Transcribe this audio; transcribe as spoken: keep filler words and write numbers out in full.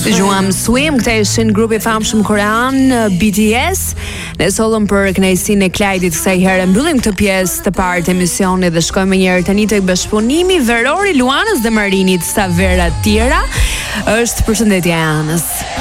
Dëgjuam Swim, këta ishin grupi i famshëm korean B T S. Ne sollëm për kënaqësinë e Clyde-it kësaj herë. Mbyllim këtë pjesë të parë të emisionit dhe shkojmë një herë tani tek bashkëpunimi veror i Luanës dhe Marinit, sa vera të tjera. Është përshëndetje Anës.